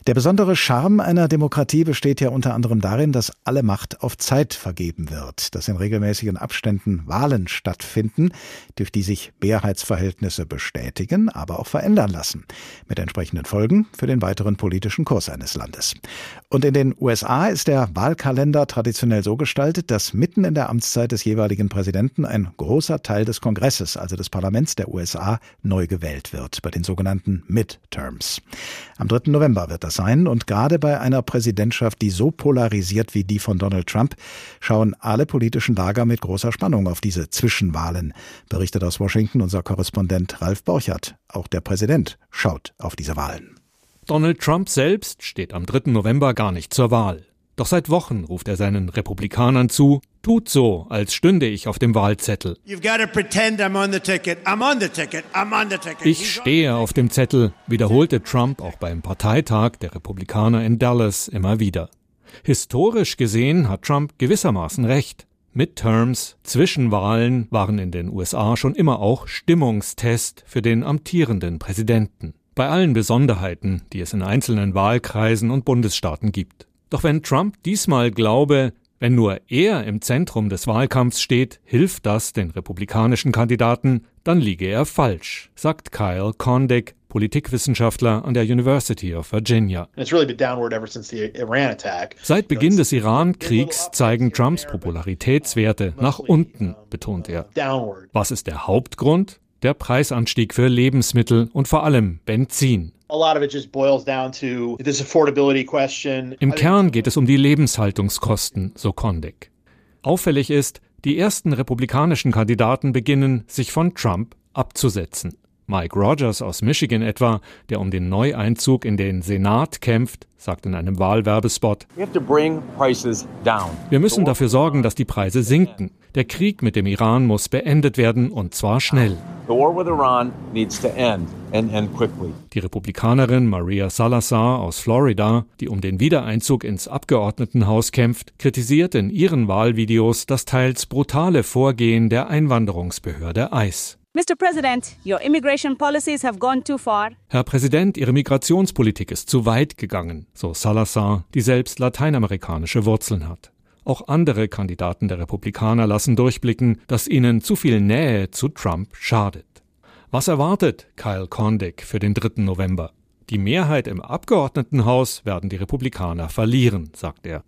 Der besondere Charme einer Demokratie besteht ja unter anderem darin, dass alle Macht auf Zeit vergeben wird, dass in regelmäßigen Abständen Wahlen stattfinden, durch die sich Mehrheitsverhältnisse bestätigen, aber auch verändern lassen, mit entsprechenden Folgen für den weiteren politischen Kurs eines Landes. Und in den USA ist der Wahlkalender traditionell so gestaltet, dass mitten in der Amtszeit des jeweiligen Präsidenten ein großer Teil des Kongresses, also des Parlaments der USA, neu gewählt wird, bei den sogenannten Midterms. Am 3. November wird das sein, und gerade bei einer Präsidentschaft, die so polarisiert wie die von Donald Trump, schauen alle politischen Lager mit großer Spannung auf diese Zwischenwahlen, berichtet aus Washington unser Korrespondent Ralf Borchert. Auch der Präsident schaut auf diese Wahlen. Donald Trump selbst steht am 3. November gar nicht zur Wahl. Doch seit Wochen ruft er seinen Republikanern zu, tut so, als stünde ich auf dem Wahlzettel. Ich stehe auf dem Zettel, wiederholte Trump auch beim Parteitag der Republikaner in Dallas immer wieder. Historisch gesehen hat Trump gewissermaßen recht. Midterms, Zwischenwahlen, waren in den USA schon immer auch Stimmungstest für den amtierenden Präsidenten. Bei allen Besonderheiten, die es in einzelnen Wahlkreisen und Bundesstaaten gibt. Doch wenn Trump diesmal glaube, wenn nur er im Zentrum des Wahlkampfs steht, hilft das den republikanischen Kandidaten, dann liege er falsch, sagt Kyle Kondik, Politikwissenschaftler an der University of Virginia. Seit Beginn des Iran-Kriegs zeigen Trumps Popularitätswerte nach unten, betont er. Was ist der Hauptgrund? Der Preisanstieg für Lebensmittel und vor allem Benzin. Im Kern geht es um die Lebenshaltungskosten, so Kondik. Auffällig ist, die ersten republikanischen Kandidaten beginnen, sich von Trump abzusetzen. Mike Rogers aus Michigan etwa, der um den Neueinzug in den Senat kämpft, sagt in einem Wahlwerbespot: Wir müssen dafür sorgen, dass die Preise sinken. Der Krieg mit dem Iran muss beendet werden, und zwar schnell. Die Republikanerin Maria Salazar aus Florida, die um den Wiedereinzug ins Abgeordnetenhaus kämpft, kritisiert in ihren Wahlvideos das teils brutale Vorgehen der Einwanderungsbehörde ICE. Mr. President, your immigration policies have gone too far. Herr Präsident, Ihre Migrationspolitik ist zu weit gegangen, so Salazar, die selbst lateinamerikanische Wurzeln hat. Auch andere Kandidaten der Republikaner lassen durchblicken, dass ihnen zu viel Nähe zu Trump schadet. Was erwartet Kyle Kondik für den 3. November? Die Mehrheit im Abgeordnetenhaus werden die Republikaner verlieren, sagt er.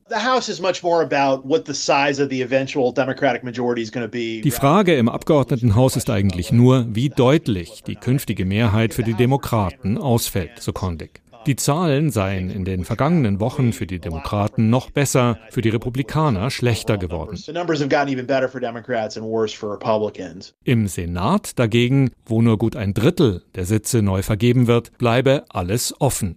Die Frage im Abgeordnetenhaus ist eigentlich nur, wie deutlich die künftige Mehrheit für die Demokraten ausfällt, so Kondik. Die Zahlen seien in den vergangenen Wochen für die Demokraten noch besser, für die Republikaner schlechter geworden. Im Senat dagegen, wo nur gut ein Drittel der Sitze neu vergeben wird, bleibe alles offen.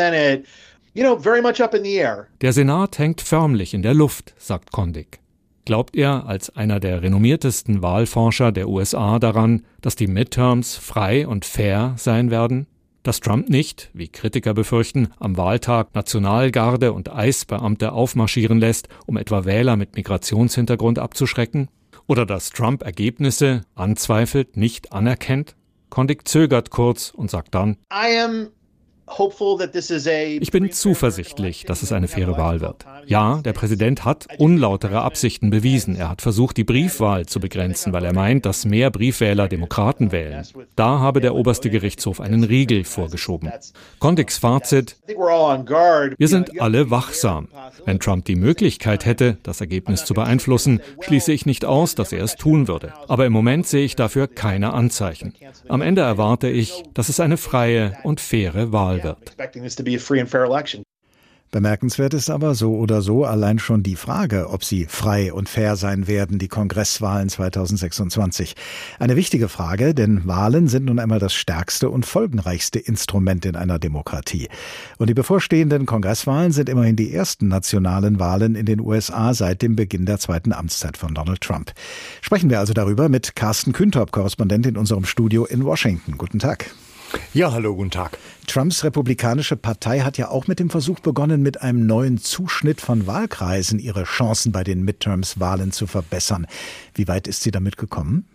Der Senat hängt förmlich in der Luft, sagt Kondik. Glaubt er als einer der renommiertesten Wahlforscher der USA daran, dass die Midterms frei und fair sein werden? Dass Trump nicht, wie Kritiker befürchten, am Wahltag Nationalgarde und ICE-Beamte aufmarschieren lässt, um etwa Wähler mit Migrationshintergrund abzuschrecken? Oder dass Trump Ergebnisse anzweifelt, nicht anerkennt? Kondik zögert kurz und sagt dann: Ich bin zuversichtlich, dass es eine faire Wahl wird. Ja, der Präsident hat unlautere Absichten bewiesen. Er hat versucht, die Briefwahl zu begrenzen, weil er meint, dass mehr Briefwähler Demokraten wählen. Da habe der oberste Gerichtshof einen Riegel vorgeschoben. Kondiks Fazit: Wir sind alle wachsam. Wenn Trump die Möglichkeit hätte, das Ergebnis zu beeinflussen, schließe ich nicht aus, dass er es tun würde. Aber im Moment sehe ich dafür keine Anzeichen. Am Ende erwarte ich, dass es eine freie und faire Wahl wird. Bemerkenswert ist aber so oder so allein schon die Frage, ob sie frei und fair sein werden, die Kongresswahlen 2026. Eine wichtige Frage, denn Wahlen sind nun einmal das stärkste und folgenreichste Instrument in einer Demokratie. Und die bevorstehenden Kongresswahlen sind immerhin die ersten nationalen Wahlen in den USA seit dem Beginn der zweiten Amtszeit von Donald Trump. Sprechen wir also darüber mit Carsten Kühntorp, Korrespondent in unserem Studio in Washington. Guten Tag. Ja, hallo, guten Tag. Trumps Republikanische Partei hat ja auch mit dem Versuch begonnen, mit einem neuen Zuschnitt von Wahlkreisen ihre Chancen bei den Midterms-Wahlen zu verbessern. Wie weit ist sie damit gekommen?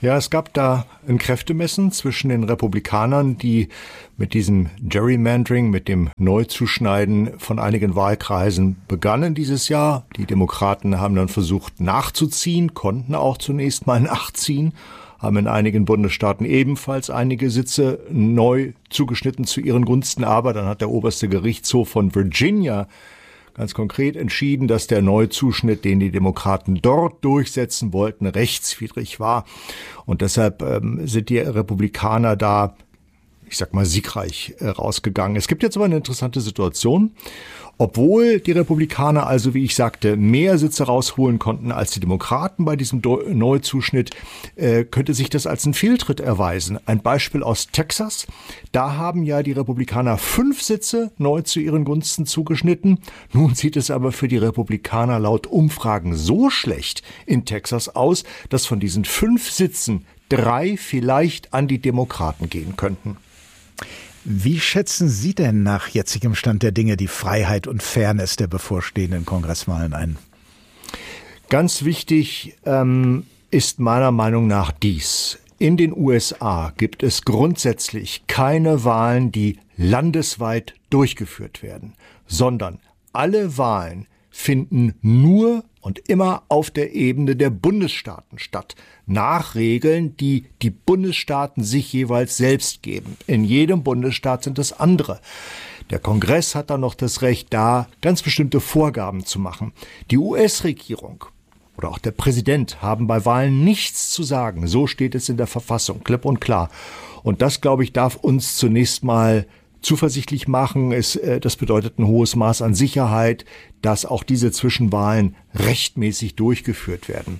Ja, es gab da ein Kräftemessen zwischen den Republikanern, die mit diesem Gerrymandering, mit dem Neuzuschneiden von einigen Wahlkreisen begannen dieses Jahr. Die Demokraten haben dann versucht nachzuziehen, konnten auch zunächst mal nachziehen, haben in einigen Bundesstaaten ebenfalls einige Sitze neu zugeschnitten zu ihren Gunsten. Aber dann hat der oberste Gerichtshof von Virginia ganz konkret entschieden, dass der Neuzuschnitt, den die Demokraten dort durchsetzen wollten, rechtswidrig war. Und deshalb sind die Republikaner da, ich sag mal, siegreich rausgegangen. Es gibt jetzt aber eine interessante Situation. Obwohl die Republikaner also, wie ich sagte, mehr Sitze rausholen konnten als die Demokraten bei diesem Neuzuschnitt, könnte sich das als ein Fehltritt erweisen. Ein Beispiel aus Texas. Da haben ja die Republikaner 5 Sitze neu zu ihren Gunsten zugeschnitten. Nun sieht es aber für die Republikaner laut Umfragen so schlecht in Texas aus, dass von diesen 5 Sitzen 3 vielleicht an die Demokraten gehen könnten. Wie schätzen Sie denn nach jetzigem Stand der Dinge die Freiheit und Fairness der bevorstehenden Kongresswahlen ein? Ganz wichtig ist meiner Meinung nach dies. In den USA gibt es grundsätzlich keine Wahlen, die landesweit durchgeführt werden, sondern alle Wahlen finden nur und immer auf der Ebene der Bundesstaaten statt, nach Regeln, die die Bundesstaaten sich jeweils selbst geben. In jedem Bundesstaat sind es andere. Der Kongress hat dann noch das Recht, da ganz bestimmte Vorgaben zu machen. Die US-Regierung oder auch der Präsident haben bei Wahlen nichts zu sagen. So steht es in der Verfassung, klipp und klar. Und das, glaube ich, darf uns zunächst mal zuversichtlich machen. Das bedeutet ein hohes Maß an Sicherheit, dass auch diese Zwischenwahlen rechtmäßig durchgeführt werden.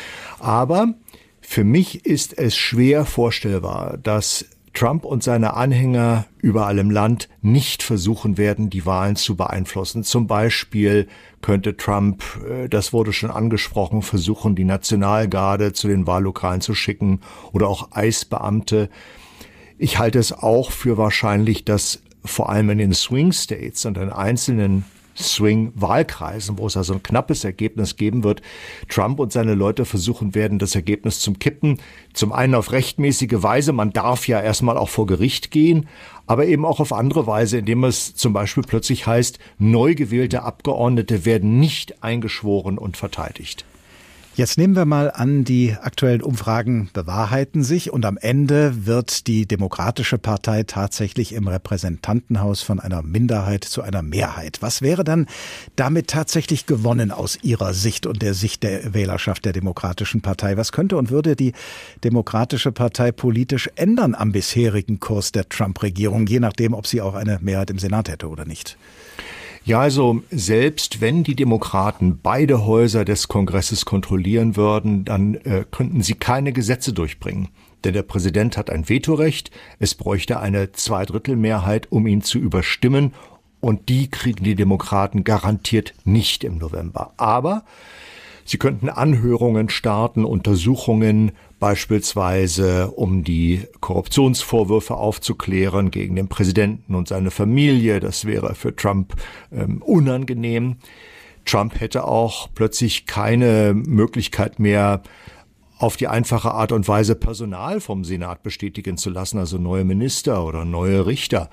Aber für mich ist es schwer vorstellbar, dass Trump und seine Anhänger überall im Land nicht versuchen werden, die Wahlen zu beeinflussen. Zum Beispiel könnte Trump, das wurde schon angesprochen, versuchen, die Nationalgarde zu den Wahllokalen zu schicken oder auch Eisbeamte. Ich halte es auch für wahrscheinlich, dass vor allem in den Swing States und in einzelnen Swing-Wahlkreisen, wo es also ein knappes Ergebnis geben wird, Trump und seine Leute versuchen werden, das Ergebnis zum Kippen. Zum einen auf rechtmäßige Weise, man darf ja erstmal auch vor Gericht gehen, aber eben auch auf andere Weise, indem es zum Beispiel plötzlich heißt, neu gewählte Abgeordnete werden nicht eingeschworen und verteidigt. Jetzt nehmen wir mal an, die aktuellen Umfragen bewahrheiten sich und am Ende wird die Demokratische Partei tatsächlich im Repräsentantenhaus von einer Minderheit zu einer Mehrheit. Was wäre dann damit tatsächlich gewonnen aus Ihrer Sicht und der Sicht der Wählerschaft der Demokratischen Partei? Was könnte und würde die Demokratische Partei politisch ändern am bisherigen Kurs der Trump-Regierung, je nachdem, ob sie auch eine Mehrheit im Senat hätte oder nicht? Ja, also selbst wenn die Demokraten beide Häuser des Kongresses kontrollieren würden, dann könnten sie keine Gesetze durchbringen. Denn der Präsident hat ein Vetorecht. Es bräuchte eine Zweidrittelmehrheit, um ihn zu überstimmen. Und die kriegen die Demokraten garantiert nicht im November. Aber sie könnten Anhörungen starten, Untersuchungen, beispielsweise um die Korruptionsvorwürfe aufzuklären gegen den Präsidenten und seine Familie. Das wäre für Trump unangenehm. Trump hätte auch plötzlich keine Möglichkeit mehr, auf die einfache Art und Weise Personal vom Senat bestätigen zu lassen, also neue Minister oder neue Richter.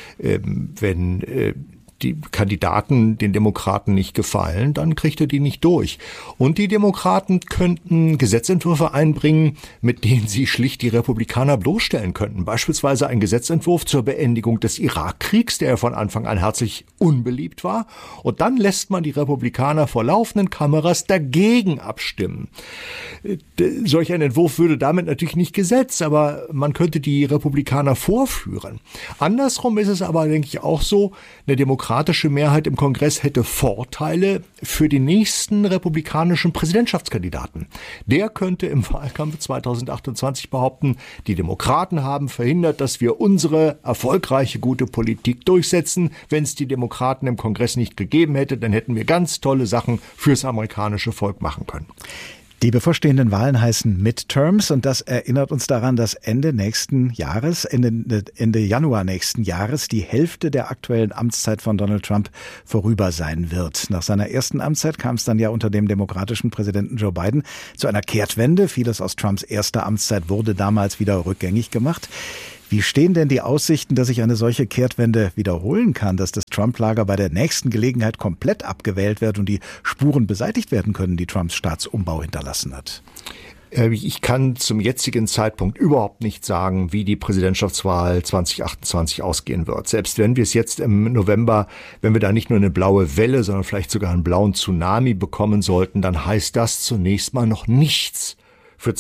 Wenn die Kandidaten den Demokraten nicht gefallen, dann kriegt er die nicht durch. Und die Demokraten könnten Gesetzentwürfe einbringen, mit denen sie schlicht die Republikaner bloßstellen könnten. Beispielsweise ein Gesetzentwurf zur Beendigung des Irakkriegs, der von Anfang an herzlich unbeliebt war. Und dann lässt man die Republikaner vor laufenden Kameras dagegen abstimmen. Solch ein Entwurf würde damit natürlich nicht gesetzt, aber man könnte die Republikaner vorführen. Andersrum ist es aber, denke ich, auch so, eine demokratische Mehrheit im Kongress hätte Vorteile für den nächsten republikanischen Präsidentschaftskandidaten. Der könnte im Wahlkampf 2028 behaupten, die Demokraten haben verhindert, dass wir unsere erfolgreiche, gute Politik durchsetzen. Wenn es die Demokraten im Kongress nicht gegeben hätte, dann hätten wir ganz tolle Sachen fürs amerikanische Volk machen können. Die bevorstehenden Wahlen heißen Midterms und das erinnert uns daran, dass Ende Januar nächsten Jahres die Hälfte der aktuellen Amtszeit von Donald Trump vorüber sein wird. Nach seiner ersten Amtszeit kam es dann ja unter dem demokratischen Präsidenten Joe Biden zu einer Kehrtwende. Vieles aus Trumps erster Amtszeit wurde damals wieder rückgängig gemacht. Wie stehen denn die Aussichten, dass sich eine solche Kehrtwende wiederholen kann, dass das Trump-Lager bei der nächsten Gelegenheit komplett abgewählt wird und die Spuren beseitigt werden können, die Trumps Staatsumbau hinterlassen hat? Ich kann zum jetzigen Zeitpunkt überhaupt nicht sagen, wie die Präsidentschaftswahl 2028 ausgehen wird. Selbst wenn wir es jetzt im November, wenn wir da nicht nur eine blaue Welle, sondern vielleicht sogar einen blauen Tsunami bekommen sollten, dann heißt das zunächst mal noch nichts für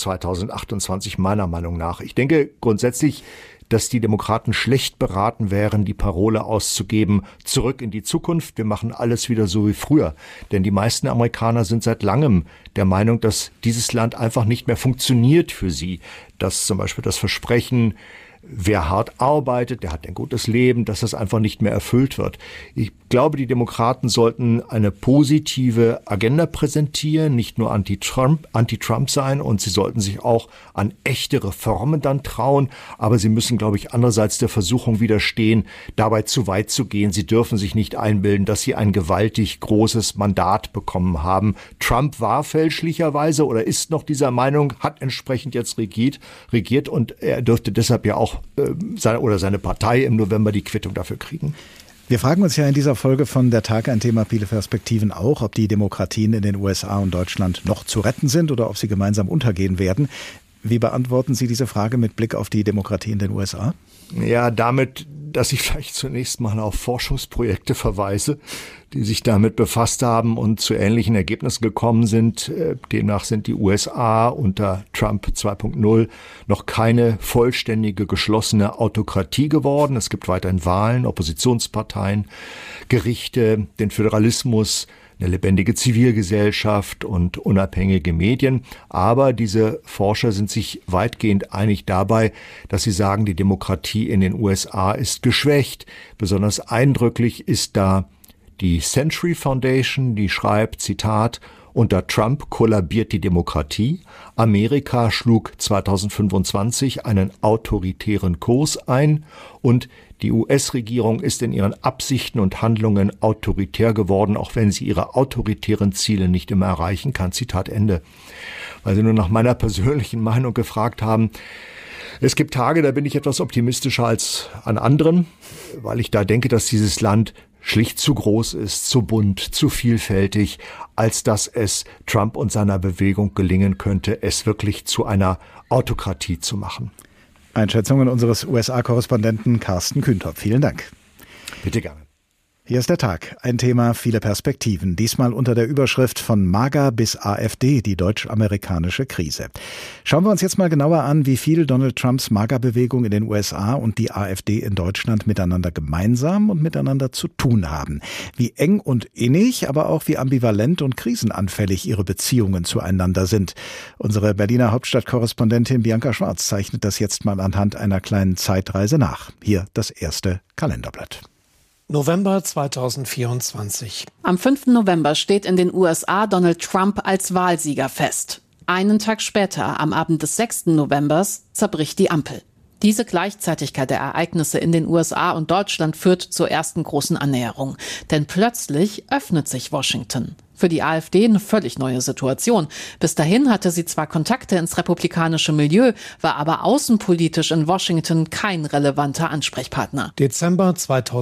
2028 meiner Meinung nach. Ich denke grundsätzlich, dass die Demokraten schlecht beraten wären, die Parole auszugeben, zurück in die Zukunft, wir machen alles wieder so wie früher. Denn die meisten Amerikaner sind seit langem der Meinung, dass dieses Land einfach nicht mehr funktioniert für sie. Dass zum Beispiel das Versprechen, wer hart arbeitet, der hat ein gutes Leben, dass das einfach nicht mehr erfüllt wird. Ich glaube, die Demokraten sollten eine positive Agenda präsentieren, nicht nur anti-Trump sein, und sie sollten sich auch an echte Reformen dann trauen, aber sie müssen, glaube ich, andererseits der Versuchung widerstehen, dabei zu weit zu gehen. Sie dürfen sich nicht einbilden, dass sie ein gewaltig großes Mandat bekommen haben. Trump war fälschlicherweise oder ist noch dieser Meinung, hat entsprechend jetzt regiert und er dürfte deshalb ja auch seine Partei im November die Quittung dafür kriegen. Wir fragen uns ja in dieser Folge von Der Tag, ein Thema viele Perspektiven auch, ob die Demokratien in den USA und Deutschland noch zu retten sind oder ob sie gemeinsam untergehen werden. Wie beantworten Sie diese Frage mit Blick auf die Demokratie in den USA? Ja, damit, dass ich vielleicht zunächst mal auf Forschungsprojekte verweise, die sich damit befasst haben und zu ähnlichen Ergebnissen gekommen sind. Demnach sind die USA unter Trump 2.0 noch keine vollständige, geschlossene Autokratie geworden. Es gibt weiterhin Wahlen, Oppositionsparteien, Gerichte, den Föderalismus, eine lebendige Zivilgesellschaft und unabhängige Medien. Aber diese Forscher sind sich weitgehend einig dabei, dass sie sagen, die Demokratie in den USA ist geschwächt. Besonders eindrücklich ist da die Century Foundation, die schreibt, Zitat, unter Trump kollabiert die Demokratie. Amerika schlug 2025 einen autoritären Kurs ein und die US-Regierung ist in ihren Absichten und Handlungen autoritär geworden, auch wenn sie ihre autoritären Ziele nicht immer erreichen kann. Zitat Ende. Weil Sie nur nach meiner persönlichen Meinung gefragt haben. Es gibt Tage, da bin ich etwas optimistischer als an anderen, weil ich da denke, dass dieses Land schlicht zu groß ist, zu bunt, zu vielfältig, als dass es Trump und seiner Bewegung gelingen könnte, es wirklich zu einer Autokratie zu machen. Einschätzungen unseres USA-Korrespondenten Carsten Kühntop. Vielen Dank. Bitte gerne. Hier ist der Tag. Ein Thema, viele Perspektiven. Diesmal unter der Überschrift von MAGA bis AfD, die deutsch-amerikanische Krise. Schauen wir uns jetzt mal genauer an, wie viel Donald Trumps MAGA-Bewegung in den USA und die AfD in Deutschland miteinander gemeinsam und miteinander zu tun haben. Wie eng und innig, aber auch wie ambivalent und krisenanfällig ihre Beziehungen zueinander sind. Unsere Berliner Hauptstadtkorrespondentin Bianca Schwarz zeichnet das jetzt mal anhand einer kleinen Zeitreise nach. Hier das erste Kalenderblatt. November 2024. Am 5. November steht in den USA Donald Trump als Wahlsieger fest. Einen Tag später, am Abend des 6. Novembers, zerbricht die Ampel. Diese Gleichzeitigkeit der Ereignisse in den USA und Deutschland führt zur ersten großen Annäherung. Denn plötzlich öffnet sich Washington. Für die AfD eine völlig neue Situation. Bis dahin hatte sie zwar Kontakte ins republikanische Milieu, war aber außenpolitisch in Washington kein relevanter Ansprechpartner. Dezember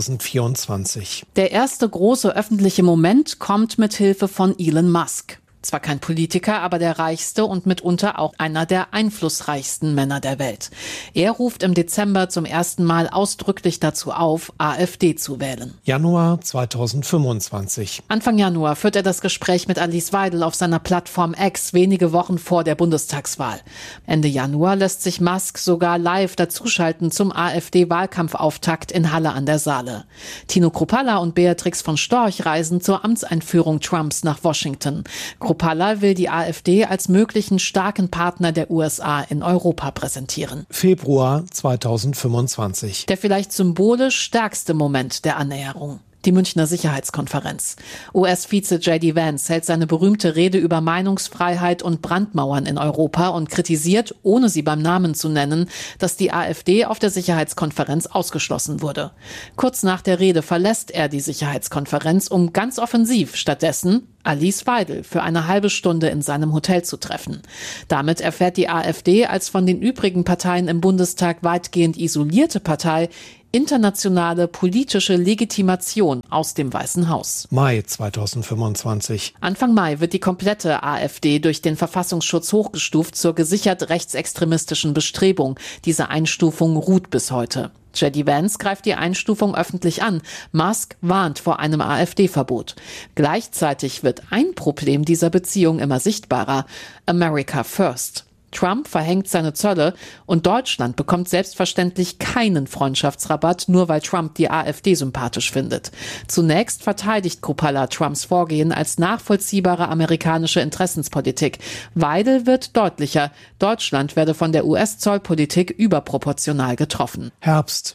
2024. Der erste große öffentliche Moment kommt mit Hilfe von Elon Musk. Zwar kein Politiker, aber der reichste und mitunter auch einer der einflussreichsten Männer der Welt. Er ruft im Dezember zum ersten Mal ausdrücklich dazu auf, AfD zu wählen. Januar 2025. Anfang Januar führt er das Gespräch mit Alice Weidel auf seiner Plattform X wenige Wochen vor der Bundestagswahl. Ende Januar lässt sich Musk sogar live dazuschalten zum AfD-Wahlkampfauftakt in Halle an der Saale. Tino Kruppalla und Beatrix von Storch reisen zur Amtseinführung Trumps nach Washington. Kruppalla will die AfD als möglichen starken Partner der USA in Europa präsentieren. Februar 2025. Der vielleicht symbolisch stärkste Moment der Annäherung. Die Münchner Sicherheitskonferenz. US-Vize J.D. Vance hält seine berühmte Rede über Meinungsfreiheit und Brandmauern in Europa und kritisiert, ohne sie beim Namen zu nennen, dass die AfD auf der Sicherheitskonferenz ausgeschlossen wurde. Kurz nach der Rede verlässt er die Sicherheitskonferenz, um ganz offensiv stattdessen Alice Weidel für eine halbe Stunde in seinem Hotel zu treffen. Damit erfährt die AfD als von den übrigen Parteien im Bundestag weitgehend isolierte Partei internationale politische Legitimation aus dem Weißen Haus. Mai 2025. Anfang Mai wird die komplette AfD durch den Verfassungsschutz hochgestuft zur gesichert rechtsextremistischen Bestrebung. Diese Einstufung ruht bis heute. J.D. Vance greift die Einstufung öffentlich an. Musk warnt vor einem AfD-Verbot. Gleichzeitig wird ein Problem dieser Beziehung immer sichtbarer: America First. Trump verhängt seine Zölle und Deutschland bekommt selbstverständlich keinen Freundschaftsrabatt, nur weil Trump die AfD sympathisch findet. Zunächst verteidigt Kruppalla Trumps Vorgehen als nachvollziehbare amerikanische Interessenspolitik. Weidel wird deutlicher: Deutschland werde von der US-Zollpolitik überproportional getroffen. Herbst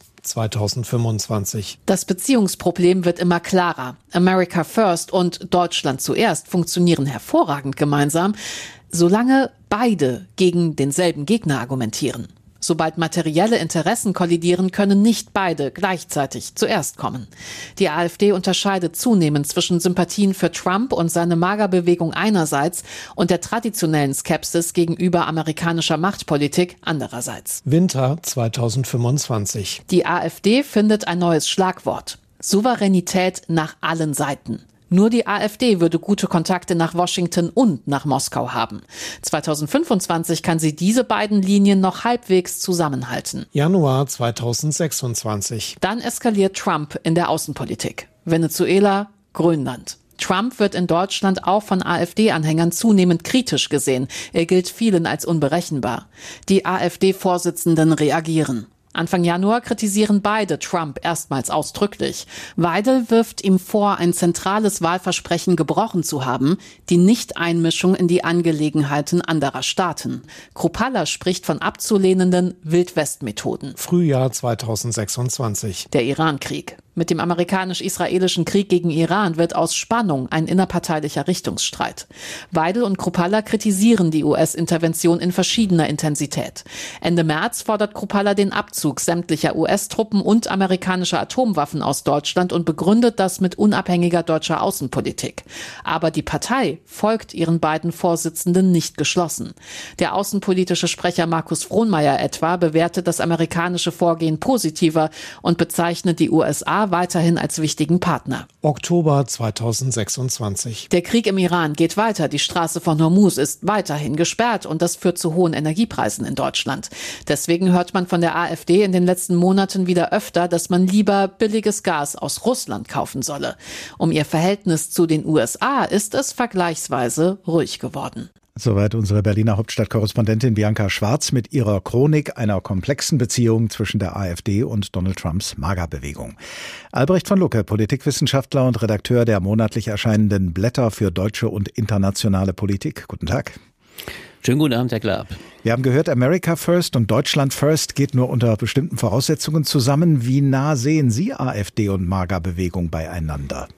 2025. Das Beziehungsproblem wird immer klarer. America First und Deutschland zuerst funktionieren hervorragend gemeinsam, solange beide gegen denselben Gegner argumentieren. Sobald materielle Interessen kollidieren, können nicht beide gleichzeitig zuerst kommen. Die AfD unterscheidet zunehmend zwischen Sympathien für Trump und seine MAGA-Bewegung einerseits und der traditionellen Skepsis gegenüber amerikanischer Machtpolitik andererseits. Winter 2025. Die AfD findet ein neues Schlagwort: Souveränität nach allen Seiten. Nur die AfD würde gute Kontakte nach Washington und nach Moskau haben. 2025 kann sie diese beiden Linien noch halbwegs zusammenhalten. Januar 2026. Dann eskaliert Trump in der Außenpolitik. Venezuela, Grönland. Trump wird in Deutschland auch von AfD-Anhängern zunehmend kritisch gesehen. Er gilt vielen als unberechenbar. Die AfD-Vorsitzenden reagieren. Anfang Januar kritisieren beide Trump erstmals ausdrücklich. Weidel wirft ihm vor, ein zentrales Wahlversprechen gebrochen zu haben: die Nichteinmischung in die Angelegenheiten anderer Staaten. Kruppalla spricht von abzulehnenden Wildwest-Methoden. Frühjahr 2026. Der Iran-Krieg. Mit dem amerikanisch-israelischen Krieg gegen Iran wird aus Spannung ein innerparteilicher Richtungsstreit. Weidel und Kruppalla kritisieren die US-Intervention in verschiedener Intensität. Ende März fordert Kruppalla den Abzug sämtlicher US-Truppen und amerikanischer Atomwaffen aus Deutschland und begründet das mit unabhängiger deutscher Außenpolitik. Aber die Partei folgt ihren beiden Vorsitzenden nicht geschlossen. Der außenpolitische Sprecher Markus Frohnmayer etwa bewertet das amerikanische Vorgehen positiver und bezeichnet die USA weiterhin als wichtigen Partner. Oktober 2026. Der Krieg im Iran geht weiter. Die Straße von Hormuz ist weiterhin gesperrt und das führt zu hohen Energiepreisen in Deutschland. Deswegen hört man von der AfD in den letzten Monaten wieder öfter, dass man lieber billiges Gas aus Russland kaufen solle. Um ihr Verhältnis zu den USA ist es vergleichsweise ruhig geworden. Soweit unsere Berliner Hauptstadtkorrespondentin Bianca Schwarz mit ihrer Chronik einer komplexen Beziehung zwischen der AfD und Donald Trumps MAGA-Bewegung. Albrecht von Lucke, Politikwissenschaftler und Redakteur der monatlich erscheinenden Blätter für deutsche und internationale Politik. Guten Tag. Schönen guten Abend, Herr Klapp. Wir haben gehört, America First und Deutschland First geht nur unter bestimmten Voraussetzungen zusammen. Wie nah sehen Sie AfD und MAGA-Bewegung beieinander?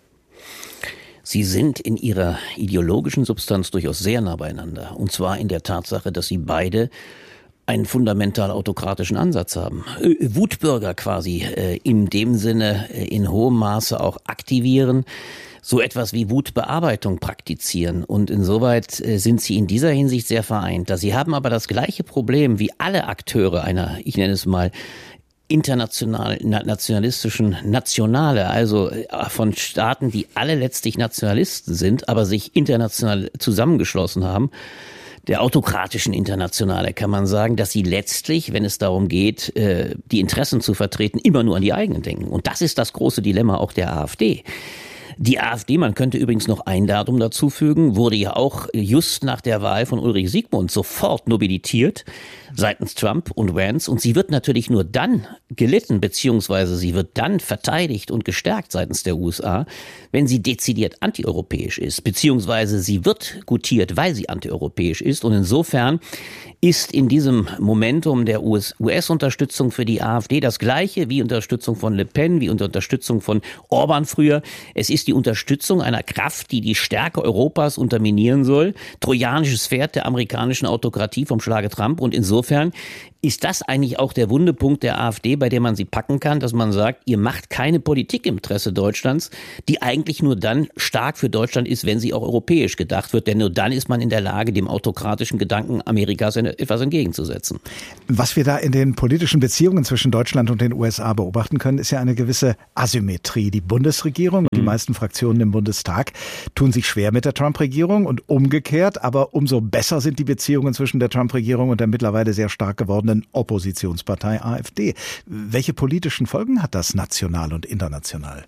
Sie sind in ihrer ideologischen Substanz durchaus sehr nah beieinander. Und zwar in der Tatsache, dass sie beide einen fundamental autokratischen Ansatz haben. Wutbürger quasi in dem Sinne in hohem Maße auch aktivieren, so etwas wie Wutbearbeitung praktizieren. Und insoweit sind sie in dieser Hinsicht sehr vereint. Sie haben aber das gleiche Problem wie alle Akteure einer, ich nenne es mal, international nationalistischen Nationale, also von Staaten, die alle letztlich Nationalisten sind, aber sich international zusammengeschlossen haben, der autokratischen Internationale, kann man sagen, dass sie letztlich, wenn es darum geht, die Interessen zu vertreten, immer nur an die eigenen denken. Und das ist das große Dilemma auch der AfD. Die AfD, man könnte übrigens noch ein Datum dazu fügen, wurde ja auch just nach der Wahl von Ulrich Siegmund sofort nobilitiert seitens Trump und Vance. Und sie wird natürlich nur dann gelitten, beziehungsweise sie wird dann verteidigt und gestärkt seitens der USA, wenn sie dezidiert antieuropäisch ist, beziehungsweise sie wird gutiert, weil sie antieuropäisch ist. Und insofern ist in diesem Momentum der US-Unterstützung für die AfD das Gleiche wie Unterstützung von Le Pen, wie Unterstützung von Orban früher. Es ist die Unterstützung einer Kraft, die die Stärke Europas unterminieren soll. Trojanisches Pferd der amerikanischen Autokratie vom Schlage Trump. Und insofern ist das eigentlich auch der Wundepunkt der AfD, bei dem man sie packen kann, dass man sagt, ihr macht keine Politik im Interesse Deutschlands, die eigentlich nur dann stark für Deutschland ist, wenn sie auch europäisch gedacht wird. Denn nur dann ist man in der Lage, dem autokratischen Gedanken Amerikas etwas entgegenzusetzen. Was wir da in den politischen Beziehungen zwischen Deutschland und den USA beobachten können, ist ja eine gewisse Asymmetrie. Die Bundesregierung und die meisten Fraktionen im Bundestag tun sich schwer mit der Trump-Regierung und umgekehrt, aber umso besser sind die Beziehungen zwischen der Trump-Regierung und der mittlerweile sehr stark gewordenen Oppositionspartei AfD. Welche politischen Folgen hat das national und international?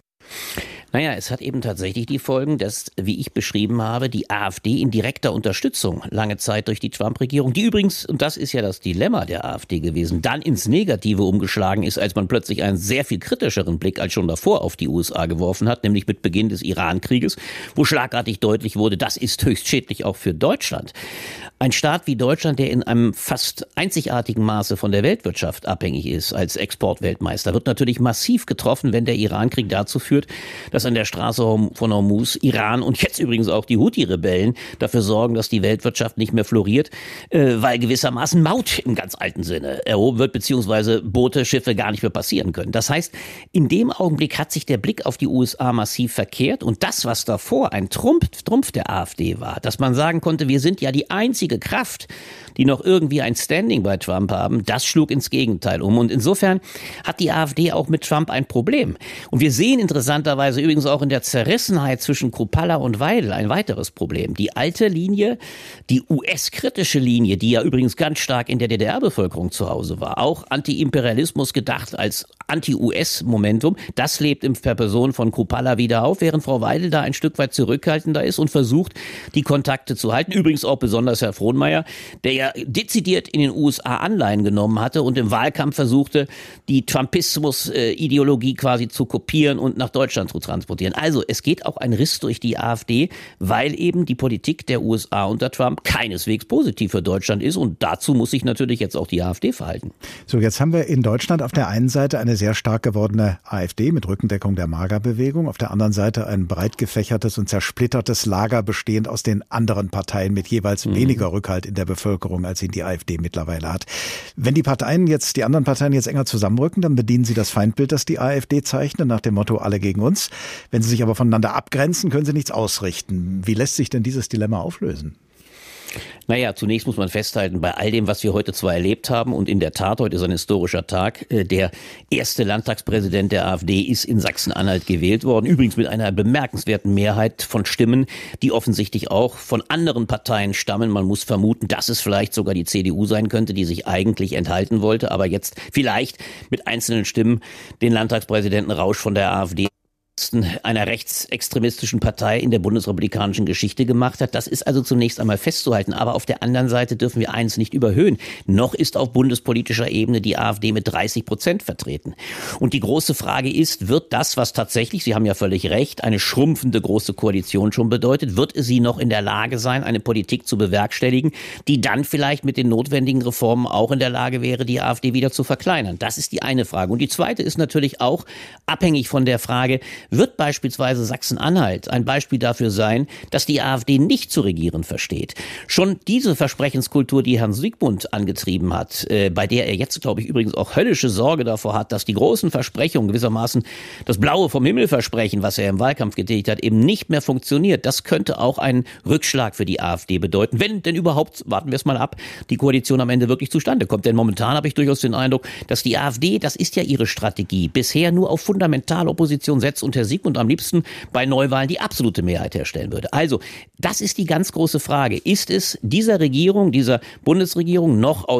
Naja, es hat eben tatsächlich die Folgen, dass, wie ich beschrieben habe, die AfD in direkter Unterstützung lange Zeit durch die Trump-Regierung, die übrigens, und das ist ja das Dilemma der AfD gewesen, dann ins Negative umgeschlagen ist, als man plötzlich einen sehr viel kritischeren Blick als schon davor auf die USA geworfen hat, nämlich mit Beginn des Iran-Krieges, wo schlagartig deutlich wurde, das ist höchst schädlich auch für Deutschland. Ein Staat wie Deutschland, der in einem fast einzigartigen Maße von der Weltwirtschaft abhängig ist als Exportweltmeister, wird natürlich massiv getroffen, wenn der Irankrieg dazu führt, dass an der Straße von Hormuz Iran und jetzt übrigens auch die Houthi-Rebellen dafür sorgen, dass die Weltwirtschaft nicht mehr floriert, weil gewissermaßen Maut im ganz alten Sinne erhoben wird, beziehungsweise Boote, Schiffe gar nicht mehr passieren können. Das heißt, in dem Augenblick hat sich der Blick auf die USA massiv verkehrt und das, was davor ein Trumpf der AfD war, dass man sagen konnte, wir sind ja die einzige Kraft, die noch irgendwie ein Standing bei Trump haben, das schlug ins Gegenteil um. Und insofern hat die AfD auch mit Trump ein Problem. Und wir sehen interessanterweise übrigens auch in der Zerrissenheit zwischen Kruppalla und Weidel ein weiteres Problem. Die alte Linie, die US-kritische Linie, die ja übrigens ganz stark in der DDR-Bevölkerung zu Hause war, auch Anti-Imperialismus gedacht als Anti-US-Momentum, das lebt in der Person von Kruppalla wieder auf, während Frau Weidel da ein Stück weit zurückhaltender ist und versucht, die Kontakte zu halten. Übrigens auch besonders Herr Frohnmaier, der ja dezidiert in den USA Anleihen genommen hatte und im Wahlkampf versuchte, die Trumpismus-Ideologie quasi zu kopieren und nach Deutschland zu transportieren. Also es geht auch ein Riss durch die AfD, weil eben die Politik der USA unter Trump keineswegs positiv für Deutschland ist und dazu muss sich natürlich jetzt auch die AfD verhalten. So, jetzt haben wir in Deutschland auf der einen Seite eine sehr stark gewordene AfD mit Rückendeckung der Magerbewegung, auf der anderen Seite ein breit gefächertes und zersplittertes Lager bestehend aus den anderen Parteien mit jeweils weniger Rückhalt in der Bevölkerung, als ihn die AfD mittlerweile hat. Wenn die anderen Parteien jetzt enger zusammenrücken, dann bedienen sie das Feindbild, das die AfD zeichnet, nach dem Motto alle gegen uns. Wenn sie sich aber voneinander abgrenzen, können sie nichts ausrichten. Wie lässt sich denn dieses Dilemma auflösen? Naja, zunächst muss man festhalten, bei all dem, was wir heute zwar erlebt haben, und in der Tat, heute ist ein historischer Tag, der erste Landtagspräsident der AfD ist in Sachsen-Anhalt gewählt worden, übrigens mit einer bemerkenswerten Mehrheit von Stimmen, die offensichtlich auch von anderen Parteien stammen. Man muss vermuten, dass es vielleicht sogar die CDU sein könnte, die sich eigentlich enthalten wollte, aber jetzt vielleicht mit einzelnen Stimmen den Landtagspräsidenten Rausch von der AfD einer rechtsextremistischen Partei in der bundesrepublikanischen Geschichte gemacht hat. Das ist also zunächst einmal festzuhalten. Aber auf der anderen Seite dürfen wir eins nicht überhöhen. Noch ist auf bundespolitischer Ebene die AfD mit 30% vertreten. Und die große Frage ist, wird das, was tatsächlich, Sie haben ja völlig recht, eine schrumpfende große Koalition schon bedeutet, wird sie noch in der Lage sein, eine Politik zu bewerkstelligen, die dann vielleicht mit den notwendigen Reformen auch in der Lage wäre, die AfD wieder zu verkleinern? Das ist die eine Frage. Und die zweite ist natürlich auch abhängig von der Frage, wird beispielsweise Sachsen-Anhalt ein Beispiel dafür sein, dass die AfD nicht zu regieren versteht? Schon diese Versprechenskultur, die Herrn Siegmund angetrieben hat, bei der er jetzt, glaube ich, übrigens auch höllische Sorge davor hat, dass die großen Versprechungen, gewissermaßen das Blaue vom Himmel versprechen, was er im Wahlkampf getätigt hat, eben nicht mehr funktioniert. Das könnte auch einen Rückschlag für die AfD bedeuten. Wenn denn überhaupt, warten wir es mal ab, die Koalition am Ende wirklich zustande kommt. Denn momentan habe ich durchaus den Eindruck, dass die AfD, das ist ja ihre Strategie, bisher nur auf fundamentale Opposition setzt und Herr Siegmund am liebsten bei Neuwahlen die absolute Mehrheit herstellen würde. Also, das ist die ganz große Frage. Ist es dieser Regierung, dieser Bundesregierung noch aus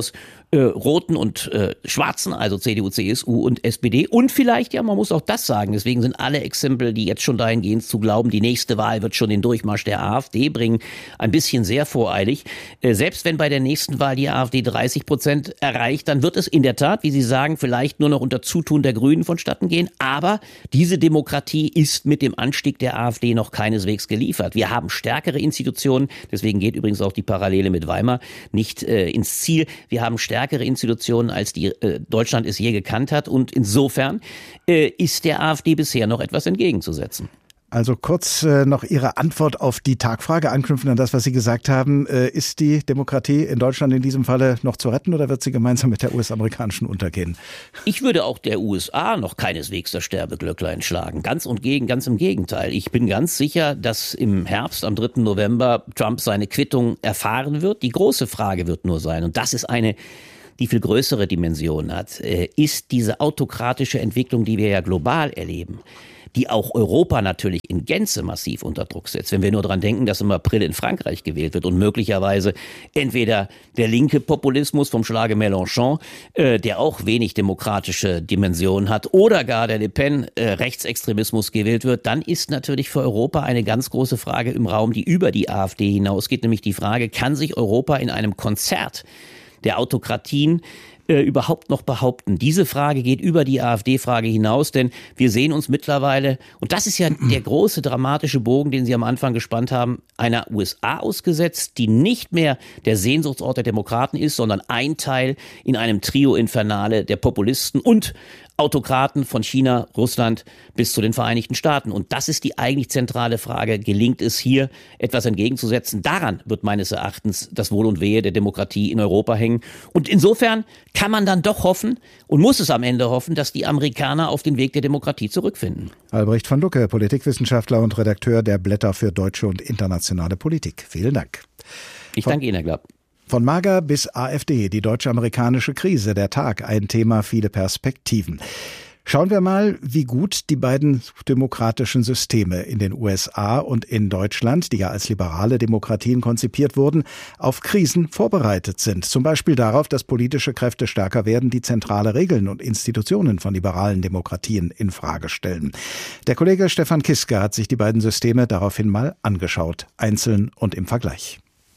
Roten und Schwarzen, also CDU, CSU und SPD. Und vielleicht, ja, man muss auch das sagen, deswegen sind alle Exempel, die jetzt schon dahin gehen, zu glauben, die nächste Wahl wird schon den Durchmarsch der AfD bringen, ein bisschen sehr voreilig. Selbst wenn bei der nächsten Wahl die AfD 30% erreicht, dann wird es in der Tat, wie Sie sagen, vielleicht nur noch unter Zutun der Grünen vonstatten gehen. Aber diese Demokratie ist mit dem Anstieg der AfD noch keineswegs geliefert. Wir haben stärkere Institutionen, deswegen geht übrigens auch die Parallele mit Weimar nicht ins Ziel. Wir haben stärkere Institutionen, als die Deutschland es je gekannt hat. Und insofern ist der AfD bisher noch etwas entgegenzusetzen. Also kurz noch Ihre Antwort auf die Tagfrage, anknüpfend an das, was Sie gesagt haben. Ist die Demokratie in Deutschland in diesem Falle noch zu retten oder wird sie gemeinsam mit der US-amerikanischen untergehen? Ich würde auch der USA noch keineswegs das Sterbeglöcklein schlagen. Ganz im Gegenteil. Ich bin ganz sicher, dass im Herbst, am 3. November, Trump seine Quittung erfahren wird. Die große Frage wird nur sein, und das ist eine, die viel größere Dimension hat, ist diese autokratische Entwicklung, die wir ja global erleben, die auch Europa natürlich in Gänze massiv unter Druck setzt. Wenn wir nur daran denken, dass im April in Frankreich gewählt wird und möglicherweise entweder der linke Populismus vom Schlage Mélenchon, der auch wenig demokratische Dimensionen hat, oder gar der Le Pen Rechtsextremismus gewählt wird, dann ist natürlich für Europa eine ganz große Frage im Raum, die über die AfD hinausgeht, nämlich die Frage, kann sich Europa in einem Konzert der Autokratien überhaupt noch behaupten? Diese Frage geht über die AfD-Frage hinaus, denn wir sehen uns mittlerweile, und das ist ja der große dramatische Bogen, den Sie am Anfang gespannt haben, einer USA ausgesetzt, die nicht mehr der Sehnsuchtsort der Demokraten ist, sondern ein Teil in einem Trio Infernale der Populisten und Autokraten von China, Russland bis zu den Vereinigten Staaten. Und das ist die eigentlich zentrale Frage. Gelingt es hier, etwas entgegenzusetzen? Daran wird meines Erachtens das Wohl und Wehe der Demokratie in Europa hängen. Und insofern kann man dann doch hoffen und muss es am Ende hoffen, dass die Amerikaner auf den Weg der Demokratie zurückfinden. Albrecht von Lucke, Politikwissenschaftler und Redakteur der Blätter für deutsche und internationale Politik. Vielen Dank. Ich danke Ihnen, Herr Glapp. Von Mager bis AfD, die deutsch-amerikanische Krise, der Tag, ein Thema, viele Perspektiven. Schauen wir mal, wie gut die beiden demokratischen Systeme in den USA und in Deutschland, die ja als liberale Demokratien konzipiert wurden, auf Krisen vorbereitet sind. Zum Beispiel darauf, dass politische Kräfte stärker werden, die zentrale Regeln und Institutionen von liberalen Demokratien in Frage stellen. Der Kollege Stefan Kiske hat sich die beiden Systeme daraufhin mal angeschaut, einzeln und im Vergleich.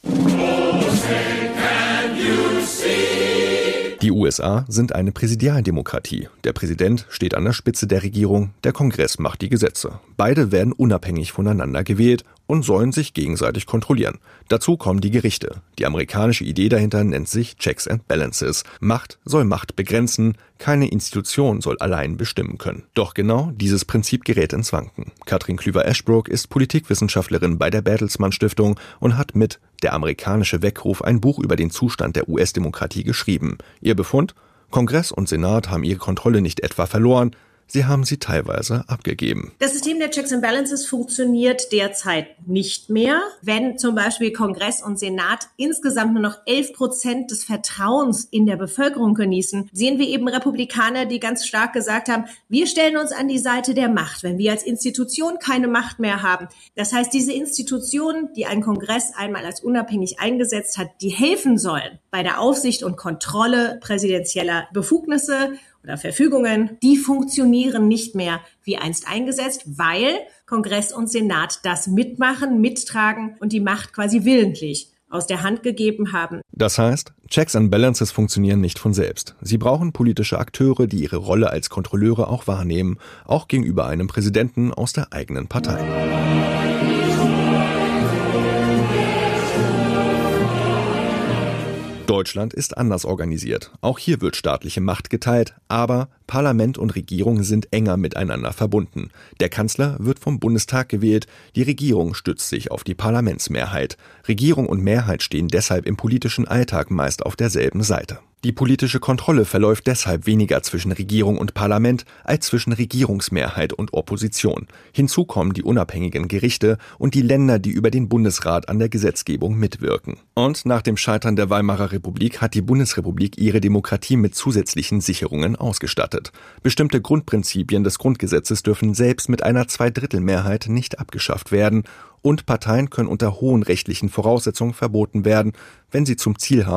Die USA sind eine Präsidialdemokratie. Der Präsident steht an der Spitze der Regierung, der Kongress macht die Gesetze. Beide werden unabhängig voneinander gewählt und sollen sich gegenseitig kontrollieren. Dazu kommen die Gerichte. Die amerikanische Idee dahinter nennt sich Checks and Balances. Macht soll Macht begrenzen, keine Institution soll allein bestimmen können. Doch genau dieses Prinzip gerät ins Wanken. Katrin Klüver-Eschbrook ist Politikwissenschaftlerin bei der Bertelsmann Stiftung und hat mit Der amerikanische Weckruf ein Buch über den Zustand der US-Demokratie geschrieben. Ihr Befund? Kongress und Senat haben ihre Kontrolle nicht etwa verloren, sie haben sie teilweise abgegeben. Das System der Checks and Balances funktioniert derzeit nicht mehr. Wenn zum Beispiel Kongress und Senat insgesamt nur noch 11% des Vertrauens in der Bevölkerung genießen, sehen wir eben Republikaner, die ganz stark gesagt haben, wir stellen uns an die Seite der Macht, wenn wir als Institution keine Macht mehr haben. Das heißt, diese Institutionen, die ein Kongress einmal als unabhängig eingesetzt hat, die helfen sollen bei der Aufsicht und Kontrolle präsidentieller Befugnisse oder Verfügungen, die funktionieren nicht mehr wie einst eingesetzt, weil Kongress und Senat das mitmachen, mittragen und die Macht quasi willentlich aus der Hand gegeben haben. Das heißt, Checks and Balances funktionieren nicht von selbst. Sie brauchen politische Akteure, die ihre Rolle als Kontrolleure auch wahrnehmen, auch gegenüber einem Präsidenten aus der eigenen Partei. Deutschland ist anders organisiert. Auch hier wird staatliche Macht geteilt, aber Parlament und Regierung sind enger miteinander verbunden. Der Kanzler wird vom Bundestag gewählt, die Regierung stützt sich auf die Parlamentsmehrheit. Regierung und Mehrheit stehen deshalb im politischen Alltag meist auf derselben Seite. Die politische Kontrolle verläuft deshalb weniger zwischen Regierung und Parlament als zwischen Regierungsmehrheit und Opposition. Hinzu kommen die unabhängigen Gerichte und die Länder, die über den Bundesrat an der Gesetzgebung mitwirken. Und nach dem Scheitern der Weimarer Republik hat die Bundesrepublik ihre Demokratie mit zusätzlichen Sicherungen ausgestattet. Bestimmte Grundprinzipien des Grundgesetzes dürfen selbst mit einer Zweidrittelmehrheit nicht abgeschafft werden und Parteien können unter hohen rechtlichen Voraussetzungen verboten werden, wenn sie zum Ziel haben,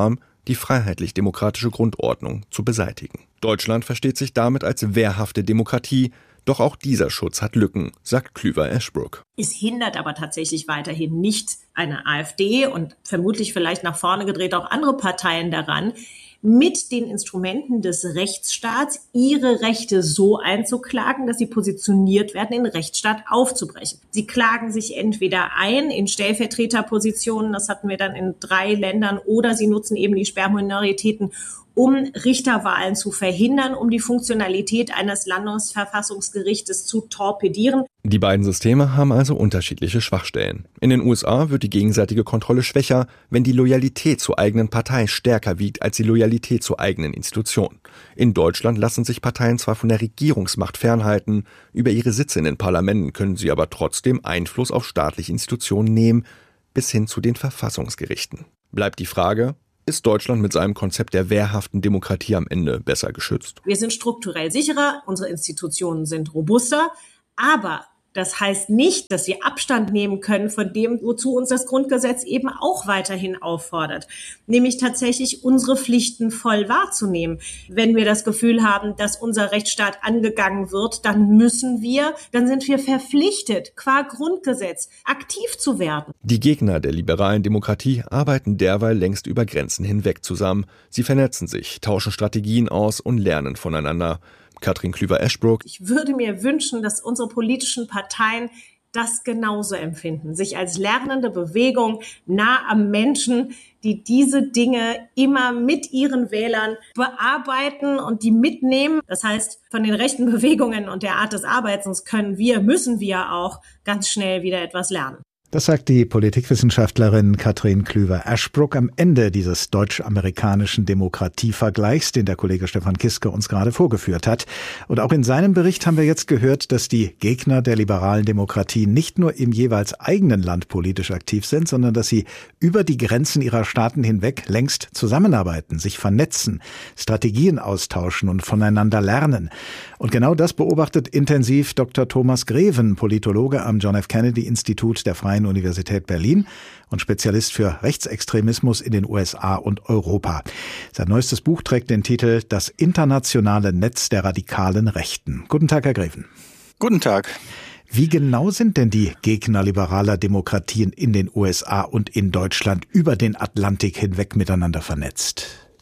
die freiheitlich-demokratische Grundordnung zu beseitigen. Deutschland versteht sich damit als wehrhafte Demokratie, doch auch dieser Schutz hat Lücken, sagt Klüver-Eschbrook. Es hindert aber tatsächlich weiterhin nicht eine AfD und vermutlich vielleicht nach vorne gedreht auch andere Parteien daran, mit den Instrumenten des Rechtsstaats ihre Rechte so einzuklagen, dass sie positioniert werden, den Rechtsstaat aufzubrechen. Sie klagen sich entweder ein in Stellvertreterpositionen, das hatten wir dann in 3 Ländern, oder sie nutzen eben die Sperrminoritäten, um Richterwahlen zu verhindern, um die Funktionalität eines Landesverfassungsgerichtes zu torpedieren. Die beiden Systeme haben also unterschiedliche Schwachstellen. In den USA wird die gegenseitige Kontrolle schwächer, wenn die Loyalität zur eigenen Partei stärker wiegt als die Loyalität zur eigenen Institution. In Deutschland lassen sich Parteien zwar von der Regierungsmacht fernhalten, über ihre Sitze in den Parlamenten können sie aber trotzdem Einfluss auf staatliche Institutionen nehmen, bis hin zu den Verfassungsgerichten. Bleibt die Frage: Ist Deutschland mit seinem Konzept der wehrhaften Demokratie am Ende besser geschützt? Wir sind strukturell sicherer, unsere Institutionen sind robuster, aber das heißt nicht, dass wir Abstand nehmen können von dem, wozu uns das Grundgesetz eben auch weiterhin auffordert, nämlich tatsächlich unsere Pflichten voll wahrzunehmen. Wenn wir das Gefühl haben, dass unser Rechtsstaat angegangen wird, dann sind wir verpflichtet, qua Grundgesetz aktiv zu werden. Die Gegner der liberalen Demokratie arbeiten derweil längst über Grenzen hinweg zusammen. Sie vernetzen sich, tauschen Strategien aus und lernen voneinander. Katrin Klüver-Eschbrook. Ich würde mir wünschen, dass unsere politischen Parteien das genauso empfinden, sich als lernende Bewegung nah am Menschen, die diese Dinge immer mit ihren Wählern bearbeiten und die mitnehmen. Das heißt, von den rechten Bewegungen und der Art des Arbeitens müssen wir auch ganz schnell wieder etwas lernen. Das sagt die Politikwissenschaftlerin Katrin Klüver-Eschbrook am Ende dieses deutsch-amerikanischen Demokratievergleichs, den der Kollege Stefan Kiske uns gerade vorgeführt hat. Und auch in seinem Bericht haben wir jetzt gehört, dass die Gegner der liberalen Demokratie nicht nur im jeweils eigenen Land politisch aktiv sind, sondern dass sie über die Grenzen ihrer Staaten hinweg längst zusammenarbeiten, sich vernetzen, Strategien austauschen und voneinander lernen. Und genau das beobachtet intensiv Dr. Thomas Greven, Politologe am John F. Kennedy Institut der Freien Universität Berlin und Spezialist für Rechtsextremismus in den USA und Europa. Sein neuestes Buch trägt den Titel »Das internationale Netz der radikalen Rechten«. Guten Tag, Herr Greven. Guten Tag. Wie genau sind denn die Gegner liberaler Demokratien in den USA und in Deutschland über den Atlantik hinweg miteinander vernetzt?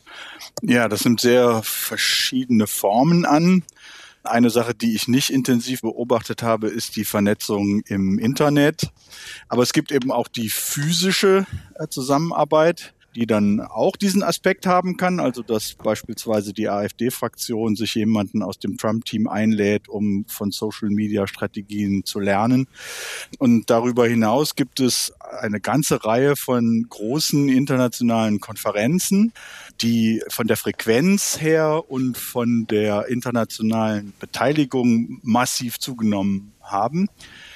Ja, das nimmt sehr verschiedene Formen an. Eine Sache, die ich nicht intensiv beobachtet habe, ist die Vernetzung im Internet. Aber es gibt eben auch die physische Zusammenarbeit, die dann auch diesen Aspekt haben kann. Also dass beispielsweise die AfD-Fraktion sich jemanden aus dem Trump-Team einlädt, um von Social-Media-Strategien zu lernen. Und darüber hinaus gibt es eine ganze Reihe von großen internationalen Konferenzen, die von der Frequenz her und von der internationalen Beteiligung massiv zugenommen haben.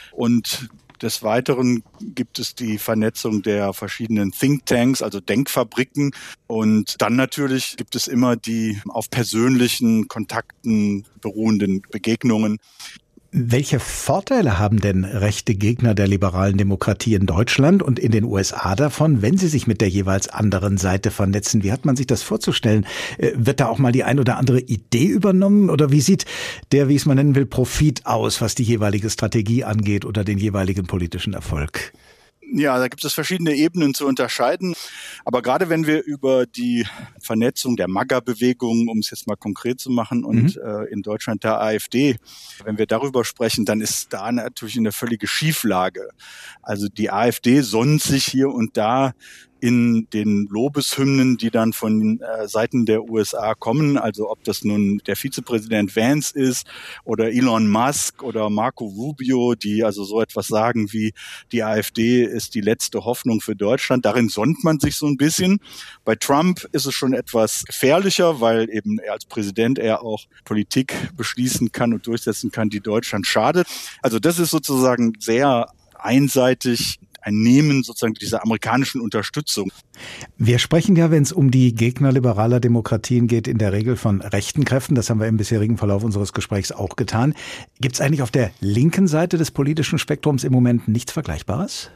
Und des Weiteren gibt es die Vernetzung der verschiedenen Thinktanks, also Denkfabriken. Und dann natürlich gibt es immer die auf persönlichen Kontakten beruhenden Begegnungen. Welche Vorteile haben denn rechte Gegner der liberalen Demokratie in Deutschland und in den USA davon, wenn sie sich mit der jeweils anderen Seite vernetzen? Wie hat man sich das vorzustellen? Wird da auch mal die ein oder andere Idee übernommen? Oder wie sieht der, wie es man nennen will, Profit aus, was die jeweilige Strategie angeht oder den jeweiligen politischen Erfolg? Ja, da gibt es verschiedene Ebenen zu unterscheiden. Aber gerade wenn wir über die Vernetzung der MAGA-Bewegung, um es jetzt mal konkret zu machen, und in Deutschland der AfD, wenn wir darüber sprechen, dann ist da natürlich eine völlige Schieflage. Also die AfD sonnt sich hier und da in den Lobeshymnen, die dann von Seiten der USA kommen, also ob das nun der Vizepräsident Vance ist oder Elon Musk oder Marco Rubio, die also so etwas sagen wie, die AfD ist die letzte Hoffnung für Deutschland. Darin sonnt man sich so ein bisschen. Bei Trump ist es schon etwas gefährlicher, weil eben er als Präsident auch Politik beschließen kann und durchsetzen kann, die Deutschland schadet. Also das ist sozusagen sehr einseitig ein Nehmen sozusagen dieser amerikanischen Unterstützung. Wir sprechen ja, wenn es um die Gegner liberaler Demokratien geht, in der Regel von rechten Kräften. Das haben wir im bisherigen Verlauf unseres Gesprächs auch getan. Gibt es eigentlich auf der linken Seite des politischen Spektrums im Moment nichts Vergleichbares?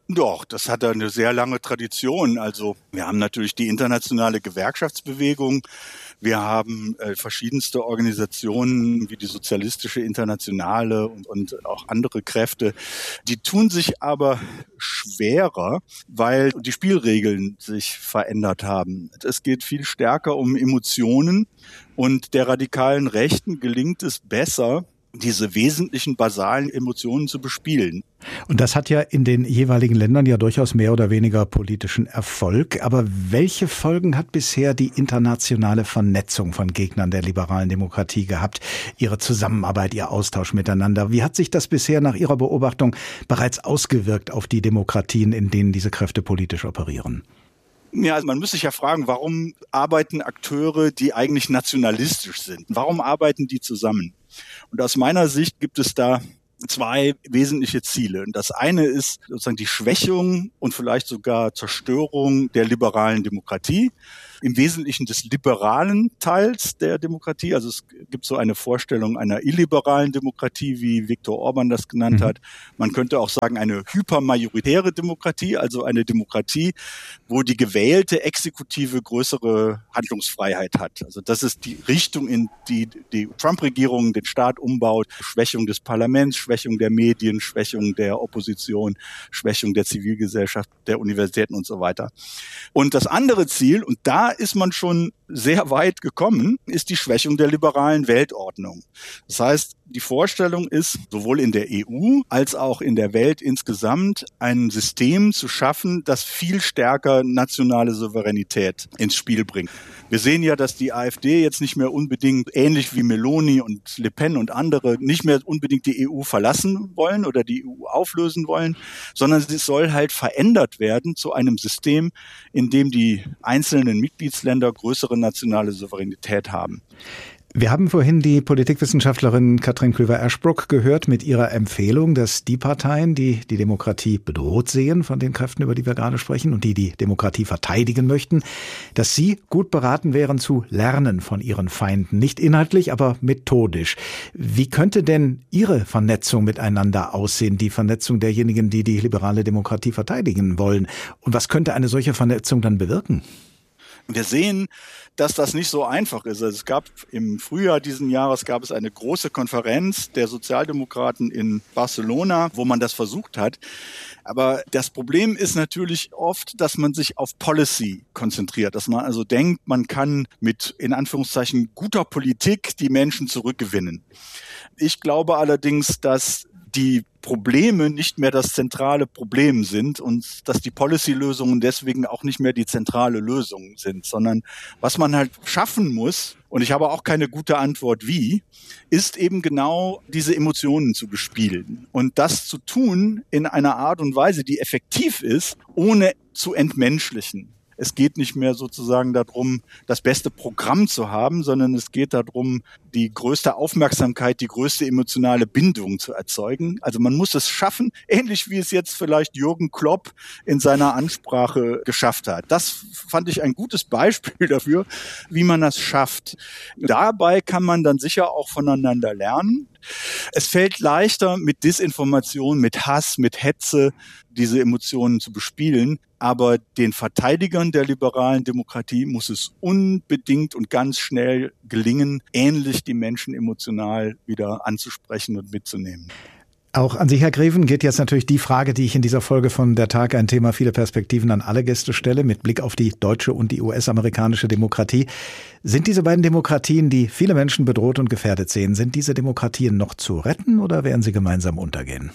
Doch, das hat eine sehr lange Tradition. Also wir haben natürlich die internationale Gewerkschaftsbewegung. Wir haben verschiedenste Organisationen wie die Sozialistische Internationale und auch andere Kräfte. Die tun sich aber schwerer, weil die Spielregeln sich verändert haben. Es geht viel stärker um Emotionen und der radikalen Rechten gelingt es besser, diese wesentlichen basalen Emotionen zu bespielen. Und das hat ja in den jeweiligen Ländern ja durchaus mehr oder weniger politischen Erfolg. Aber welche Folgen hat bisher die internationale Vernetzung von Gegnern der liberalen Demokratie gehabt? Ihre Zusammenarbeit, Ihr Austausch miteinander. Wie hat sich das bisher nach Ihrer Beobachtung bereits ausgewirkt auf die Demokratien, in denen diese Kräfte politisch operieren? Ja, also man muss sich ja fragen, warum arbeiten Akteure, die eigentlich nationalistisch sind? Warum arbeiten die zusammen? Und aus meiner Sicht gibt es da zwei wesentliche Ziele. Und das eine ist sozusagen die Schwächung und vielleicht sogar Zerstörung der liberalen Demokratie. Im Wesentlichen des liberalen Teils der Demokratie. Also es gibt so eine Vorstellung einer illiberalen Demokratie, wie Viktor Orban das genannt hat. Man könnte auch sagen, eine hypermajoritäre Demokratie, also eine Demokratie, wo die gewählte Exekutive größere Handlungsfreiheit hat. Also das ist die Richtung, in die die Trump-Regierung den Staat umbaut. Schwächung des Parlaments, Schwächung der Medien, Schwächung der Opposition, Schwächung der Zivilgesellschaft, der Universitäten und so weiter. Und das andere Ziel, und da ist man schon sehr weit gekommen, ist die Schwächung der liberalen Weltordnung. Das heißt, die Vorstellung ist, sowohl in der EU als auch in der Welt insgesamt ein System zu schaffen, das viel stärker nationale Souveränität ins Spiel bringt. Wir sehen ja, dass die AfD jetzt nicht mehr unbedingt, ähnlich wie Meloni und Le Pen und andere, nicht mehr unbedingt die EU verlassen wollen oder die EU auflösen wollen, sondern es soll halt verändert werden zu einem System, in dem die einzelnen Mitgliedsländer größere nationale Souveränität haben. Wir haben vorhin die Politikwissenschaftlerin Katrin Klöver-Ashbrook gehört mit ihrer Empfehlung, dass die Parteien, die die Demokratie bedroht sehen von den Kräften, über die wir gerade sprechen, und die die Demokratie verteidigen möchten, dass sie gut beraten wären zu lernen von ihren Feinden. Nicht inhaltlich, aber methodisch. Wie könnte denn Ihre Vernetzung miteinander aussehen, die Vernetzung derjenigen, die die liberale Demokratie verteidigen wollen? Und was könnte eine solche Vernetzung dann bewirken? Wir sehen, dass das nicht so einfach ist. Also es gab im Frühjahr diesen Jahres eine große Konferenz der Sozialdemokraten in Barcelona, wo man das versucht hat. Aber das Problem ist natürlich oft, dass man sich auf Policy konzentriert, dass man also denkt, man kann mit, in Anführungszeichen, guter Politik die Menschen zurückgewinnen. Ich glaube allerdings, dass die Probleme nicht mehr das zentrale Problem sind und dass die Policy-Lösungen deswegen auch nicht mehr die zentrale Lösung sind, sondern was man halt schaffen muss, und ich habe auch keine gute Antwort wie, ist eben genau diese Emotionen zu bespielen und das zu tun in einer Art und Weise, die effektiv ist, ohne zu entmenschlichen. Es geht nicht mehr sozusagen darum, das beste Programm zu haben, sondern es geht darum, die größte Aufmerksamkeit, die größte emotionale Bindung zu erzeugen. Also man muss es schaffen, ähnlich wie es jetzt vielleicht Jürgen Klopp in seiner Ansprache geschafft hat. Das fand ich ein gutes Beispiel dafür, wie man das schafft. Dabei kann man dann sicher auch voneinander lernen. Es fällt leichter, mit Desinformation, mit Hass, mit Hetze diese Emotionen zu bespielen. Aber den Verteidigern der liberalen Demokratie muss es unbedingt und ganz schnell gelingen, ähnlich die Menschen emotional wieder anzusprechen und mitzunehmen. Auch an Sie, Herr Greven, geht jetzt natürlich die Frage, die ich in dieser Folge von Der Tag, ein Thema, viele Perspektiven, an alle Gäste stelle, mit Blick auf die deutsche und die US-amerikanische Demokratie. Sind diese beiden Demokratien, die viele Menschen bedroht und gefährdet sehen, sind diese Demokratien noch zu retten oder werden sie gemeinsam untergehen?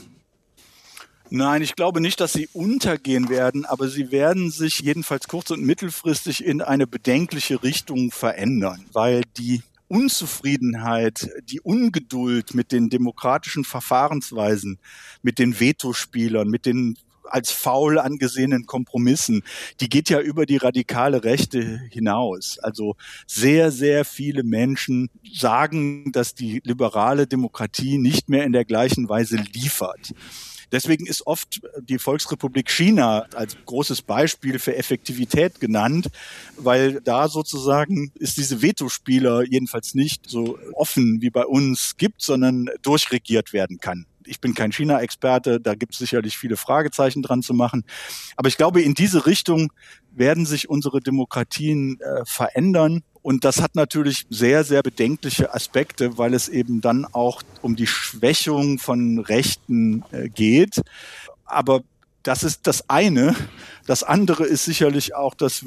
Nein, ich glaube nicht, dass sie untergehen werden, aber sie werden sich jedenfalls kurz- und mittelfristig in eine bedenkliche Richtung verändern, weil die Unzufriedenheit, die Ungeduld mit den demokratischen Verfahrensweisen, mit den Vetospielern, mit den als faul angesehenen Kompromissen, die geht ja über die radikale Rechte hinaus. Also sehr, sehr viele Menschen sagen, dass die liberale Demokratie nicht mehr in der gleichen Weise liefert. Deswegen ist oft die Volksrepublik China als großes Beispiel für Effektivität genannt, weil da sozusagen es diese Vetospieler jedenfalls nicht so offen wie bei uns gibt, sondern durchregiert werden kann. Ich bin kein China-Experte, da gibt es sicherlich viele Fragezeichen dran zu machen. Aber ich glaube, in diese Richtung werden sich unsere Demokratien verändern. Und das hat natürlich sehr, sehr bedenkliche Aspekte, weil es eben dann auch um die Schwächung von Rechten geht. Aber das ist das eine. Das andere ist sicherlich auch, dass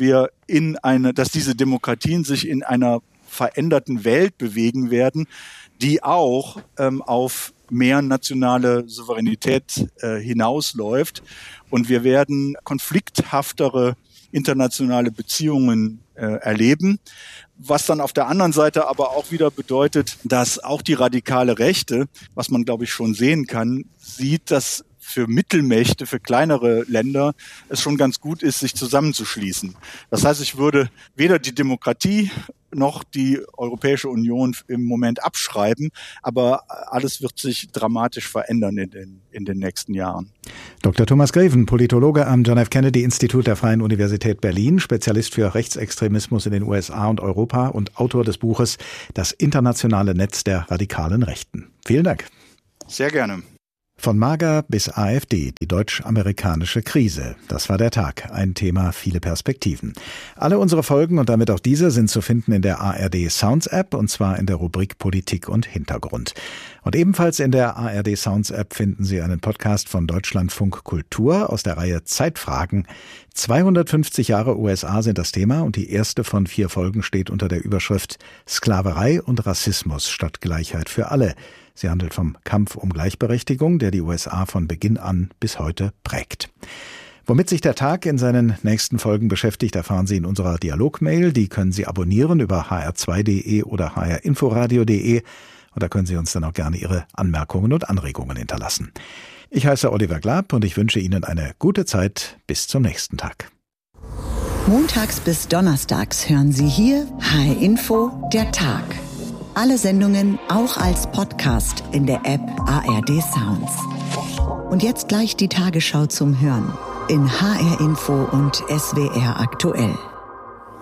diese Demokratien sich in einer veränderten Welt bewegen werden, die auch auf mehr nationale Souveränität hinausläuft. Und wir werden konflikthaftere internationale Beziehungen erleben, was dann auf der anderen Seite aber auch wieder bedeutet, dass auch die radikale Rechte, was man glaube ich schon sehen kann, sieht, dass für Mittelmächte, für kleinere Länder es schon ganz gut ist, sich zusammenzuschließen. Das heißt, ich würde weder die Demokratie noch die Europäische Union im Moment abschreiben, aber alles wird sich dramatisch verändern in den nächsten Jahren. Dr. Thomas Greven, Politologe am John F. Kennedy Institut der Freien Universität Berlin, Spezialist für Rechtsextremismus in den USA und Europa und Autor des Buches Das internationale Netz der radikalen Rechten. Vielen Dank. Sehr gerne. Von MAGA bis AfD, die deutsch-amerikanische Krise. Das war der Tag. Ein Thema, viele Perspektiven. Alle unsere Folgen und damit auch diese sind zu finden in der ARD Sounds App und zwar in der Rubrik Politik und Hintergrund. Und ebenfalls in der ARD Sounds App finden Sie einen Podcast von Deutschlandfunk Kultur aus der Reihe Zeitfragen. 250 Jahre USA sind das Thema und die erste von 4 Folgen steht unter der Überschrift Sklaverei und Rassismus statt Gleichheit für alle. Sie handelt vom Kampf um Gleichberechtigung, der die USA von Beginn an bis heute prägt. Womit sich der Tag in seinen nächsten Folgen beschäftigt, erfahren Sie in unserer Dialogmail. Die können Sie abonnieren über hr2.de oder hrinforadio.de. Und da können Sie uns dann auch gerne Ihre Anmerkungen und Anregungen hinterlassen. Ich heiße Oliver Glab und ich wünsche Ihnen eine gute Zeit. Bis zum nächsten Tag. Montags bis donnerstags hören Sie hier HR Info, der Tag. Alle Sendungen auch als Podcast in der App ARD Sounds. Und jetzt gleich die Tagesschau zum Hören in HR Info und SWR aktuell.